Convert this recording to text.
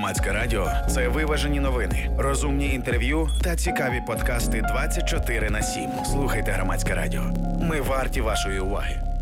Громадське радіо – це виважені новини, розумні інтерв'ю та цікаві подкасти 24/7. Слухайте Громадське радіо. Ми варті вашої уваги.